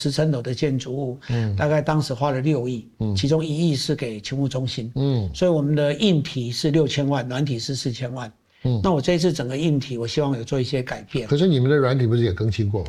10层楼的建筑物，大概当时花了6亿，其中1亿是给勤务中心，所以我们的硬体是6000万，软体是4000万。那我这一次整个硬体，我希望有做一些改变。 可是你们的软体不是也更新过吗？